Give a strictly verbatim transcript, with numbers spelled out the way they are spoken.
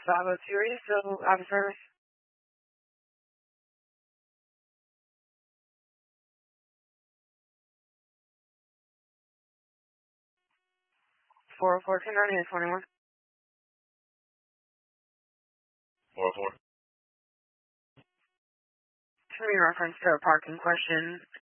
five oh two, are you still out of service? four oh four, two ninety-eight, twenty-one. four oh four. To me, reference to a parking question.